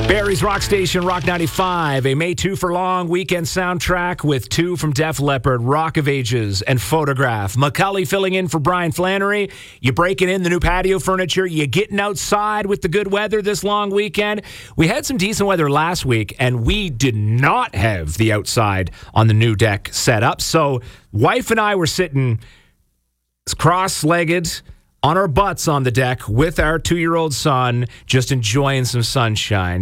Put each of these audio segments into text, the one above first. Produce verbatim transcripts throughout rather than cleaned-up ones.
Barrie's Rock Station, Rock ninety-five, a May two for Long weekend soundtrack with two from Def Leppard, Rock of Ages, and Photograph. Macaulay filling in for Brian Flannery. You breaking in the new patio furniture. You getting outside with the good weather this long weekend. We had some decent weather last week, and we did not have the outside on the new deck set up. So wife and I were sitting cross-legged on our butts on the deck with our two-year-old son, just enjoying some sunshine.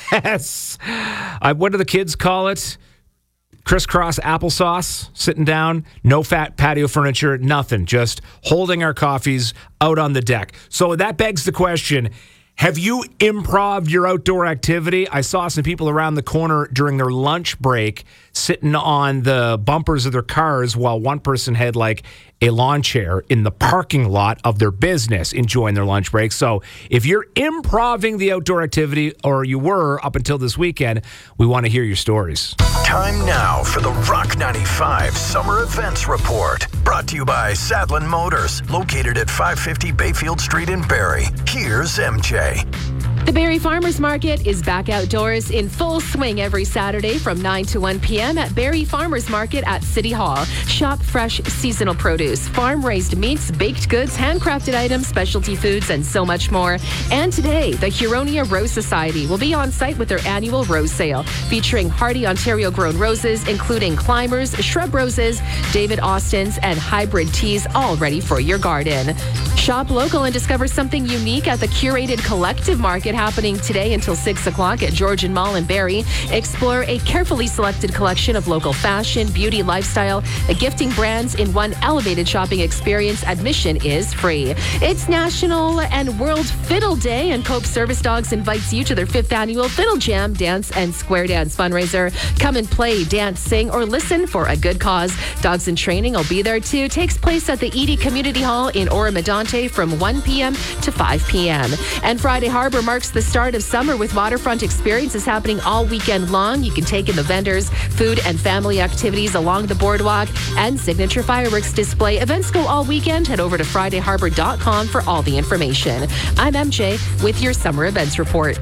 Yes. I, what do the kids call it? Crisscross applesauce, sitting down, no fat patio furniture, nothing, just holding our coffees out on the deck. So that begs the question, have you improv'd your outdoor activity? I saw some people around the corner during their lunch break sitting on the bumpers of their cars while one person had like a lawn chair in the parking lot of their business enjoying their lunch break. So if you're improving the outdoor activity, or you were up until this weekend, we want to hear your stories. Time now for the Rock ninety-five Summer Events Report. Brought to you by Sadlin Motors, located at five fifty Bayfield Street in Barrie. Here's M J. The Barrie Farmers Market is back outdoors in full swing every Saturday from nine to one p.m. at Barrie Farmers Market at City Hall. Shop fresh seasonal produce, farm-raised meats, baked goods, handcrafted items, specialty foods, and so much more. And today, the Huronia Rose Society will be on site with their annual rose sale, featuring hardy Ontario-grown roses, including climbers, shrub roses, David Austins, and hybrid teas, all ready for your garden. Shop local and discover something unique at the curated Collective Market happening today until six o'clock at Georgian Mall in Barrie. Explore a carefully selected collection of local fashion, beauty, lifestyle, gifting brands in one elevated shopping experience. Admission is free. It's National and World Fiddle Day, and Cope Service Dogs invites you to their fifth annual Fiddle Jam Dance and Square Dance fundraiser. Come and play, dance, sing, or listen for a good cause. Dogs in Training will be there too. Takes place at the Edie Community Hall in Ora-Medonte from one p.m. to five p.m. And Friday Harbor marks the start of summer with waterfront experiences happening all weekend long. You can take in the vendors, food and family activities along the boardwalk, and signature fireworks display. Events go all weekend. Head over to friday harbor dot com for all the information. I'm M J with your Summer Events Report.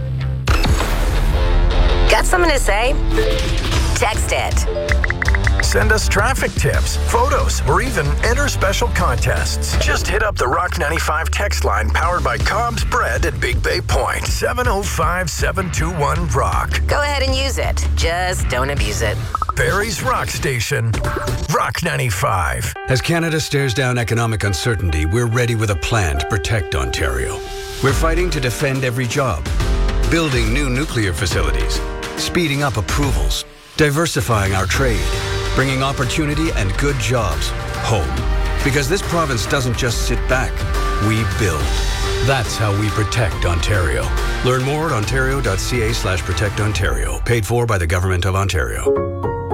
Got something to say? Text it. Send us traffic tips, photos, or even enter special contests. Just hit up the Rock ninety-five text line powered by Cobb's Bread at Big Bay Point. seven oh five, seven two one, ROCK. Go ahead and use it. Just don't abuse it. Barrie's Rock Station, Rock ninety-five. As Canada stares down economic uncertainty, we're ready with a plan to protect Ontario. We're fighting to defend every job, building new nuclear facilities, speeding up approvals, diversifying our trade, bringing opportunity and good jobs home. Because this province doesn't just sit back, we build. That's how we protect Ontario. Learn more at ontario.ca slash protect Ontario. Paid for by the Government of Ontario.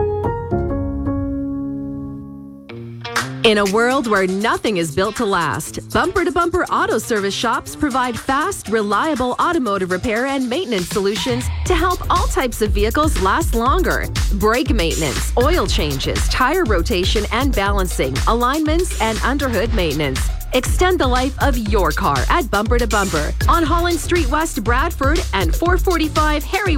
In a world where nothing is built to last, Bumper to Bumper Auto Service shops provide fast, reliable automotive repair and maintenance solutions to help all types of vehicles last longer. Brake maintenance, oil changes, tire rotation and balancing, alignments, and underhood maintenance. Extend the life of your car at Bumper to Bumper on Holland Street West, Bradford, and four forty-five Harry